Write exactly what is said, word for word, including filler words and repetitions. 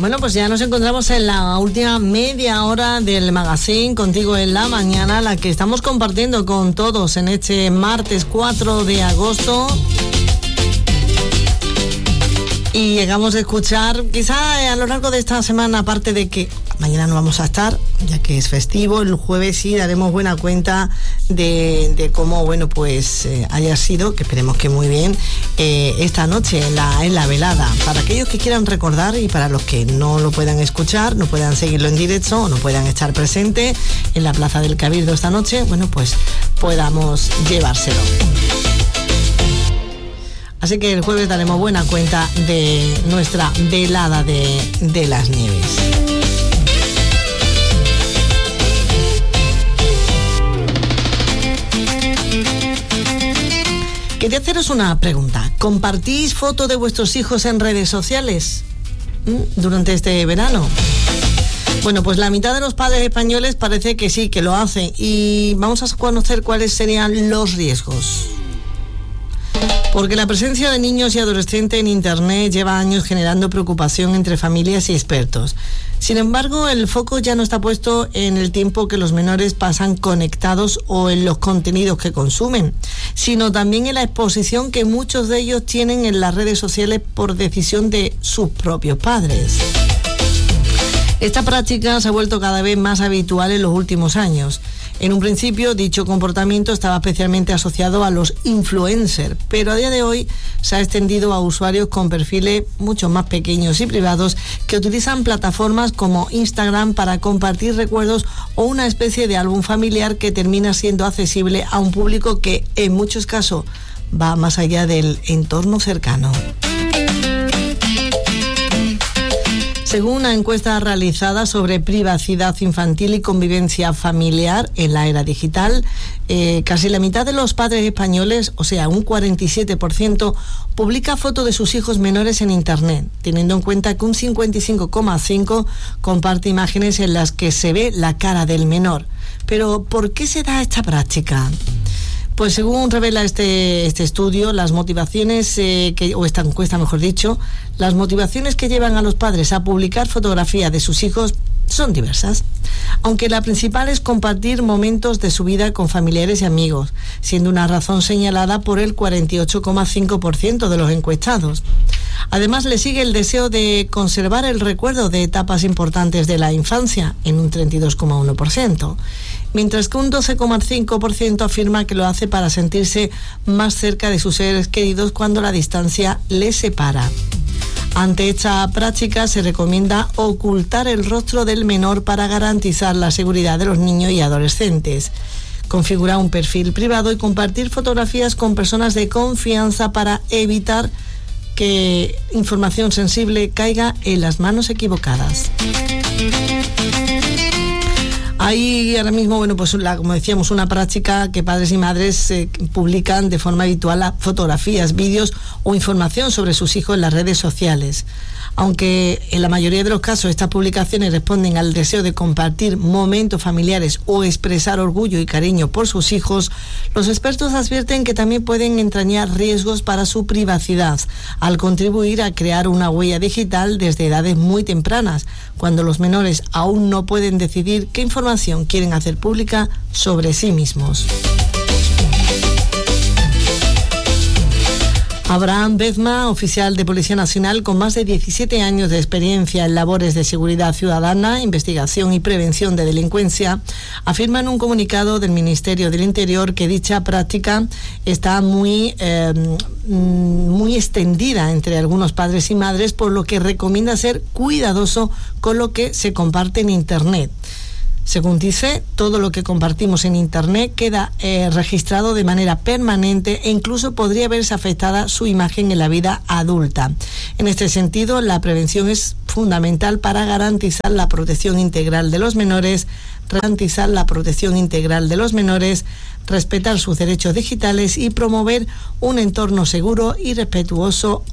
Bueno, pues ya nos encontramos en la última media hora del magazine, contigo en la mañana, la que estamos compartiendo con todos en este martes cuatro de agosto. Y llegamos a escuchar, quizá a lo largo de esta semana, aparte de que mañana no vamos a estar, ya que es festivo, el jueves sí daremos buena cuenta de, de cómo, bueno, pues eh, haya sido, que esperemos que muy bien, eh, esta noche en la, en la velada. Para aquellos que quieran recordar y para los que no lo puedan escuchar, no puedan seguirlo en directo o no puedan estar presentes en la Plaza del Cabildo esta noche, bueno, pues podamos llevárselo. Así que el jueves daremos buena cuenta de nuestra velada de, de las nieves. Quería haceros una pregunta. ¿Compartís fotos de vuestros hijos en redes sociales ¿Mm? durante este verano? Bueno, pues la mitad de los padres españoles parece que sí, que lo hacen. Y vamos a conocer cuáles serían los riesgos. Porque la presencia de niños y adolescentes en Internet lleva años generando preocupación entre familias y expertos. Sin embargo, el foco ya no está puesto en el tiempo que los menores pasan conectados o en los contenidos que consumen, sino también en la exposición que muchos de ellos tienen en las redes sociales por decisión de sus propios padres. Esta práctica se ha vuelto cada vez más habitual en los últimos años. En un principio, dicho comportamiento estaba especialmente asociado a los influencers, pero a día de hoy se ha extendido a usuarios con perfiles mucho más pequeños y privados que utilizan plataformas como Instagram para compartir recuerdos o una especie de álbum familiar que termina siendo accesible a un público que, en muchos casos, va más allá del entorno cercano. Según una encuesta realizada sobre privacidad infantil y convivencia familiar en la era digital, eh, casi la mitad de los padres españoles, o sea, un cuarenta y siete por ciento, publica fotos de sus hijos menores en Internet, teniendo en cuenta que un cincuenta y cinco coma cinco por ciento comparte imágenes en las que se ve la cara del menor. Pero, ¿por qué se da esta práctica? Pues según revela este, este estudio, las motivaciones, eh, que, o esta encuesta mejor dicho, las motivaciones que llevan a los padres a publicar fotografías de sus hijos son diversas, aunque la principal es compartir momentos de su vida con familiares y amigos, siendo una razón señalada por el cuarenta y ocho coma cinco por ciento de los encuestados. Además, le sigue el deseo de conservar el recuerdo de etapas importantes de la infancia, en un treinta y dos coma uno por ciento, mientras que un doce coma cinco por ciento afirma que lo hace para sentirse más cerca de sus seres queridos cuando la distancia les separa. Ante esta práctica se recomienda ocultar el rostro del menor para garantizar la seguridad de los niños y adolescentes. Configurar un perfil privado y compartir fotografías con personas de confianza para evitar que información sensible caiga en las manos equivocadas. Hay ahora mismo, bueno, pues la, como decíamos, una práctica que padres y madres eh, publican de forma habitual fotografías, vídeos o información sobre sus hijos en las redes sociales. Aunque en la mayoría de los casos estas publicaciones responden al deseo de compartir momentos familiares o expresar orgullo y cariño por sus hijos, los expertos advierten que también pueden entrañar riesgos para su privacidad al contribuir a crear una huella digital desde edades muy tempranas, cuando los menores aún no pueden decidir qué información quieren hacer pública sobre sí mismos. Abraham Bezma, oficial de Policía Nacional con más de diecisiete años de experiencia en labores de seguridad ciudadana, investigación y prevención de delincuencia, afirma en un comunicado del Ministerio del Interior que dicha práctica está muy, eh, muy extendida entre algunos padres y madres, por lo que recomienda ser cuidadoso con lo que se comparte en Internet. Según dice, todo lo que compartimos en Internet queda eh, registrado de manera permanente e incluso podría verse afectada su imagen en la vida adulta. En este sentido, la prevención es fundamental para garantizar la protección integral de los menores, garantizar la protección integral de los menores, respetar sus derechos digitales y promover un entorno seguro y respetuoso